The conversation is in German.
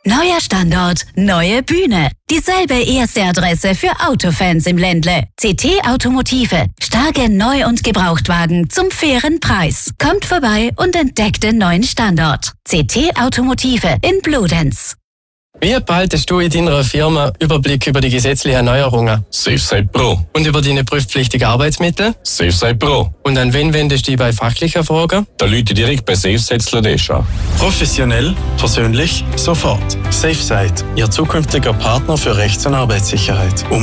Neuer Standort, neue Bühne. Dieselbe erste Adresse für Autofans im Ländle. CT Automotive. Starke Neu- und Gebrauchtwagen zum fairen Preis. Kommt vorbei und entdeckt den neuen Standort. CT Automotive in Bludenz. Wie behaltest du in deiner Firma Überblick über die gesetzlichen Neuerungen? SafeSite Pro. Und über deine prüfpflichtigen Arbeitsmittel? SafeSite Pro. Und an wen wendest du dich bei fachlichen Fragen? Da Leute direkt bei SafeSite Sladesh an. Professionell, persönlich, sofort. SafeSite, Ihr zukünftiger Partner für Rechts- und Arbeitssicherheit.